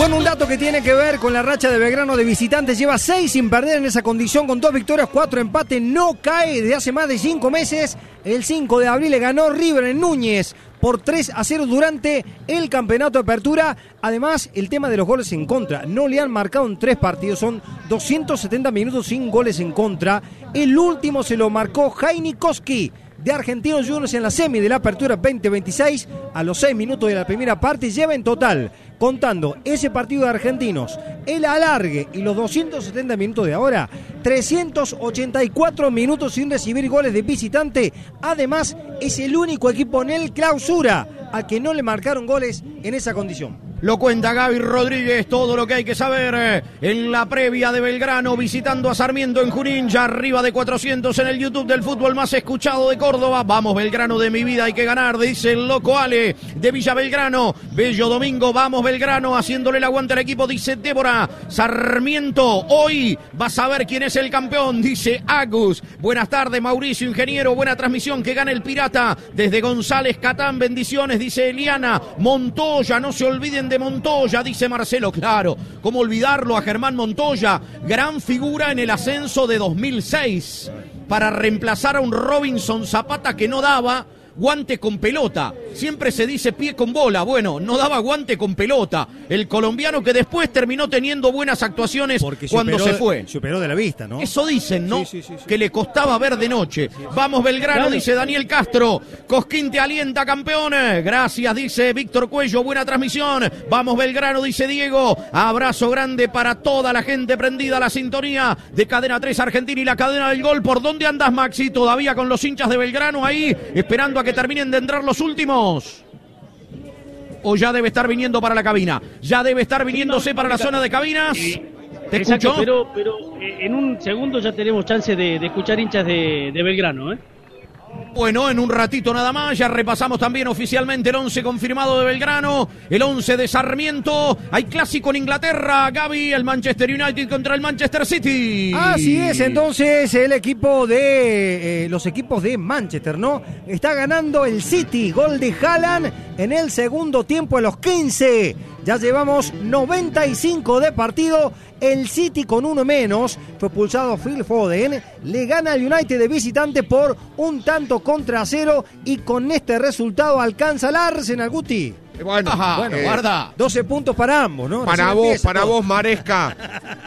Con un dato que tiene que ver con la racha de Belgrano de visitantes, lleva 6 sin perder en esa condición con 2 victorias, 4 empates, no cae desde hace más de 5 meses. El 5 de abril le ganó River en Núñez por 3-0 durante el campeonato de apertura. Además, el tema de los goles en contra, no le han marcado en 3 partidos, son 270 minutos sin goles en contra. El último se lo marcó Jainikowski de Argentinos Juniors en la semi de la apertura 2026 a los 6 minutos de la primera parte. Lleva en total, contando ese partido de Argentinos, el alargue y los 270 minutos de ahora, 384 minutos sin recibir goles de visitante. Además, es el único equipo en el clausura al que no le marcaron goles en esa condición. Lo cuenta Gaby Rodríguez, todo lo que hay que saber en la previa de Belgrano, visitando a Sarmiento en Junín, ya arriba de 400 en el YouTube del fútbol más escuchado de Córdoba. Vamos Belgrano, de mi vida hay que ganar, dice el loco Ale de Villa Belgrano. Bello domingo, vamos Belgrano, haciéndole el aguante al equipo, dice Débora. Sarmiento, hoy vas a ver quién es el campeón, dice Agus. Buenas tardes Mauricio, ingeniero, buena transmisión, que gane el Pirata. Desde González Catán, bendiciones, dice Eliana. Montoya, no se olviden de Montoya, dice Marcelo. Claro, cómo olvidarlo a Germán Montoya, gran figura en el ascenso de 2006 para reemplazar a un Robinson Zapata que no daba guante con pelota, siempre se dice pie con bola, bueno, no daba guante con pelota, el colombiano que después terminó teniendo buenas actuaciones cuando se fue. Se operó de la vista, ¿no? Eso dicen, ¿no? Sí. Que le costaba ver de noche. Vamos Belgrano, claro, dice Daniel Castro. Cosquín te alienta, campeones. Gracias, dice Víctor Cuello, buena transmisión. Vamos Belgrano, dice Diego. Abrazo grande para toda la gente prendida a la sintonía de Cadena 3 Argentina y la cadena del gol. ¿Por dónde andas, Maxi? Todavía con los hinchas de Belgrano ahí, esperando a que terminen de entrar los últimos. O ya debe estar viniendo para la cabina. Ya debe estar viniéndose para la zona de cabinas. ¿Te Exacto, escucho? pero en un segundo ya tenemos chance de escuchar hinchas de Belgrano, ¿eh? Bueno, en un ratito nada más, ya repasamos también oficialmente el 11 confirmado de Belgrano, el 11 de Sarmiento. Hay clásico en Inglaterra, Gaby, el Manchester United contra el Manchester City. Así es, entonces el equipo de los equipos de Manchester, ¿no? Está ganando el City, gol de Haaland en el segundo tiempo a los 15. Ya llevamos 95 de partido. El City con uno menos, fue expulsado Phil Foden, le gana al United de visitante por 1-0 y con este resultado alcanza el Arsenal, Guti. Bueno, guarda. 12 puntos para ambos, ¿no? Para vos, Maresca.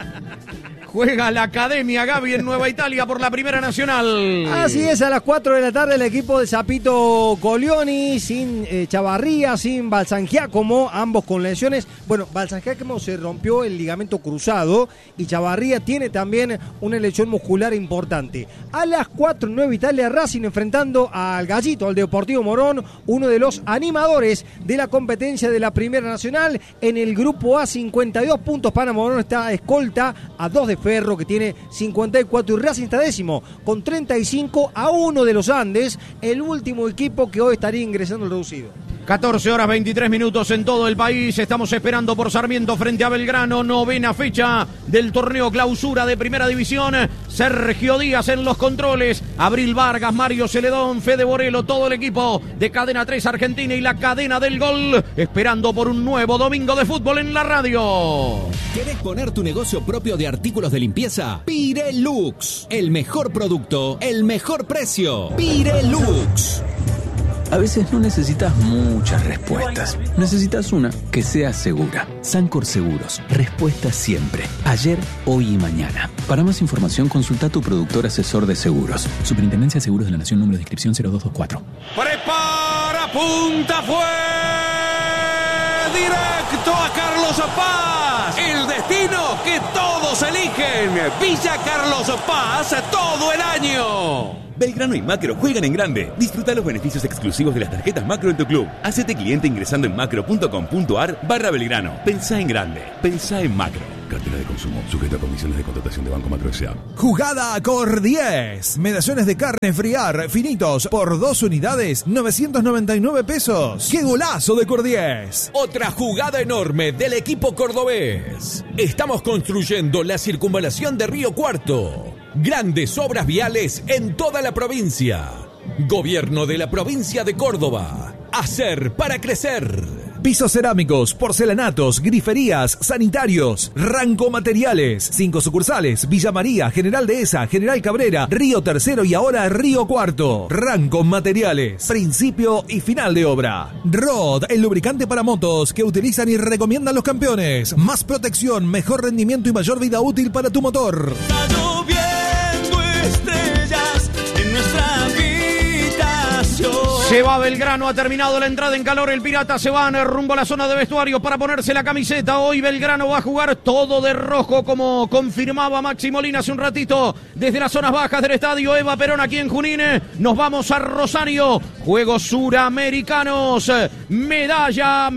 Juega la Academia, Gaby, en Nueva Italia por la Primera Nacional. Así es, a las 4 de la tarde el equipo de Zapito Colioni, sin Chavarría, sin Balsangiacomo, ambos con lesiones. Bueno, Balsangiacomo se rompió el ligamento cruzado y Chavarría tiene también una lesión muscular importante. A las 4 en Nueva Italia, Racing enfrentando al Gallito, al Deportivo Morón, uno de los animadores de la competencia de la Primera Nacional. En el grupo A, 52 puntos para Morón, está escolta a 2 de Ferro, que tiene 54, y Racing está décimo con 35 a 1 de los Andes, el último equipo que hoy estaría ingresando al reducido. 14 horas 23 minutos en todo el país. Estamos esperando por Sarmiento frente a Belgrano, novena fecha del torneo clausura de Primera División. Sergio Díaz en los controles, Abril Vargas, Mario Celedón, Fede Borelo, todo el equipo de Cadena 3 Argentina y la cadena del gol, esperando por un nuevo domingo de fútbol en la radio. ¿Querés poner tu negocio propio de artículos de limpieza? Pirelux, el mejor producto, el mejor precio. Pirelux. A veces no necesitas muchas respuestas. Necesitas una que sea segura. Sancor Seguros. Respuesta siempre. Ayer, hoy y mañana. Para más información, consulta a tu productor asesor de seguros. Superintendencia de Seguros de la Nación, número de inscripción 0224. Prepara, punta, fue directo a Carlos Paz. El destino que todos eligen. Villa Carlos Paz todo el año. Belgrano y Macro juegan en grande. Disfruta los beneficios exclusivos de las tarjetas Macro en tu club. Hacete cliente ingresando en macro.com.ar/Belgrano. Pensá en grande. Pensá en Macro. Cartera de consumo. Sujeto a condiciones de contratación de Banco Macro S.A. Jugada Cor 10. Medallones de carne friar finitos por 2 unidades, 999 pesos. ¡Qué golazo de Cor 10! Otra jugada enorme del equipo cordobés. Estamos construyendo la circunvalación de Río Cuarto. Grandes obras viales en toda la provincia. Gobierno de la provincia de Córdoba. Hacer para crecer. Pisos cerámicos, porcelanatos, griferías, sanitarios. Ranco Materiales. 5 sucursales: Villa María, General Dehesa, General Cabrera, Río Tercero y ahora Río Cuarto. Ranco Materiales. Principio y final de obra. Rod, el lubricante para motos que utilizan y recomiendan los campeones. Más protección, mejor rendimiento y mayor vida útil para tu motor. Está lloviendo estrellas en nuestra habitación. Se va Belgrano, ha terminado la entrada en calor, el Pirata se van rumbo a la zona de vestuario para ponerse la camiseta. Hoy Belgrano va a jugar todo de rojo, como confirmaba Maxi Molina hace un ratito desde las zonas bajas del estadio Eva Perón aquí en Junín. Nos vamos a Rosario, Juegos Suramericanos, medalla,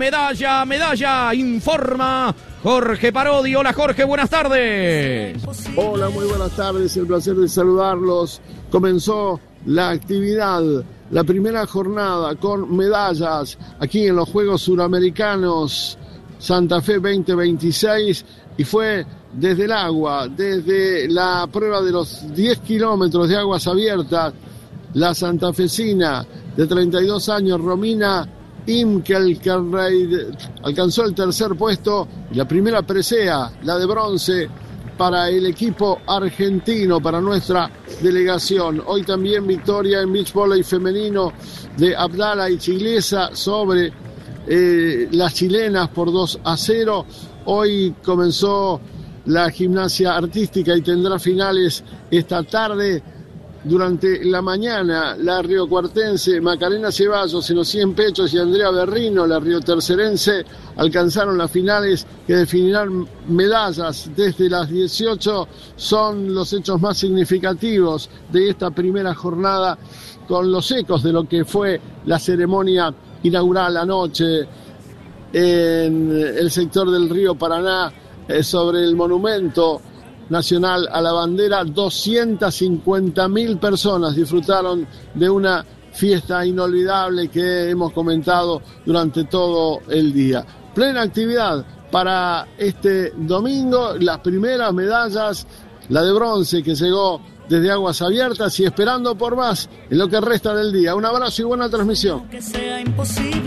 informa Jorge Parodi. Hola Jorge, buenas tardes. Hola, muy buenas tardes, el placer de saludarlos. Comenzó la actividad, la primera jornada con medallas aquí en los Juegos Suramericanos Santa Fe 2026 y fue desde el agua, desde la prueba de los 10 kilómetros de aguas abiertas, la santafesina de 32 años, Romina Imkelkerreid, alcanzó el tercer puesto y la primera presea, la de bronce, para el equipo argentino, para nuestra delegación. Hoy también victoria en beach volley femenino de Abdala y Chigliesa sobre las chilenas por 2-0. Hoy comenzó la gimnasia artística y tendrá finales esta tarde. Durante la mañana, la riocuartense Macarena Ceballos en los 100 pechos y Andrea Berrino, la riotercerense, alcanzaron las finales que definirán medallas desde las 18. Son los hechos más significativos de esta primera jornada, con los ecos de lo que fue la ceremonia inaugural anoche en el sector del río Paraná, sobre el monumento nacional a la bandera. 250.000 personas disfrutaron de una fiesta inolvidable que hemos comentado durante todo el día. Plena actividad para este domingo, las primeras medallas, la de bronce que llegó desde aguas abiertas y esperando por más en lo que resta del día. Un abrazo y buena transmisión. Que sea imposible.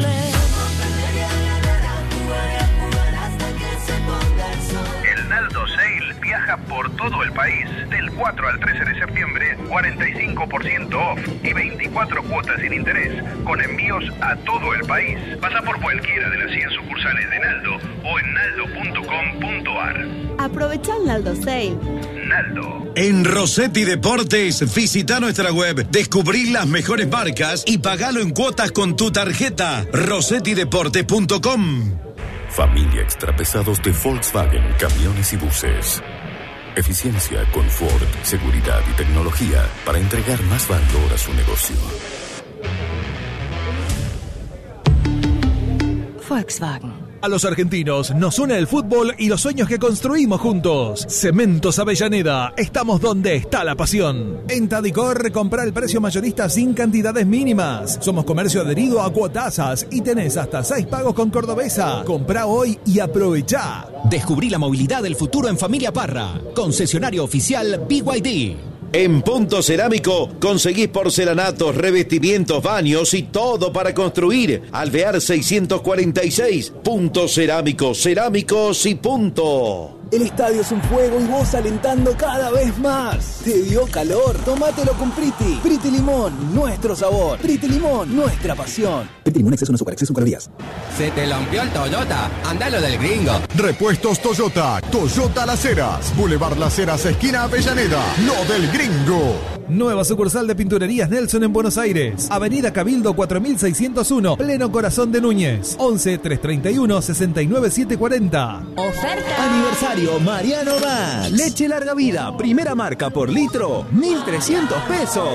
Viaja por todo el país del 4 al 13 de septiembre, 45% off y 24 cuotas sin interés, con envíos a todo el país. Pasa por cualquiera de las 100 sucursales de Naldo o en naldo.com.ar. Aprovecha el Naldo Sale. Naldo. En Rossetti Deportes, visita nuestra web, descubrí las mejores marcas y pagalo en cuotas con tu tarjeta. rossettideportes.com. Familia extrapesados de Volkswagen, camiones y buses. Eficiencia, confort, seguridad y tecnología para entregar más valor a su negocio. Volkswagen. A los argentinos nos une el fútbol y los sueños que construimos juntos. Cementos Avellaneda, estamos donde está la pasión. En Tadicor, compra el precio mayorista sin cantidades mínimas. Somos comercio adherido a Cuotasas y tenés hasta 6 pagos con Cordobesa. Comprá hoy y aprovechá. Descubrí la movilidad del futuro en Familia Parra. Concesionario oficial BYD. En Punto Cerámico conseguís porcelanatos, revestimientos, baños y todo para construir. Alvear 646. Punto Cerámico, cerámicos y punto. El estadio es un juego y vos alentando cada vez más. ¿Te dio calor? Tómatelo con Priti. Priti Limón, nuestro sabor. Priti Limón, nuestra pasión. Priti Limón, exceso no azúcar, exceso en calorías. Se te rompió el Toyota. Andalo del gringo. Repuestos Toyota. Toyota Las Heras. Boulevard Las Heras, esquina Avellaneda. Lo del gringo. Nueva sucursal de Pinturerías Nelson en Buenos Aires. Avenida Cabildo 4601, pleno corazón de Núñez. 11 331 69 740. Oferta. Aniversario Mariano Más. Leche larga vida, primera marca por litro, 1.300 pesos.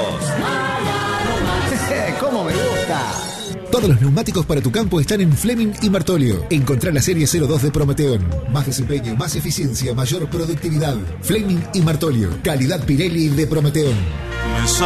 ¿Cómo me gusta? Todos los neumáticos para tu campo están en Fleming y Martolio. Encontrá la serie 02 de Prometeon. Más desempeño, más eficiencia, mayor productividad. Fleming y Martolio. Calidad Pirelli de Prometeon.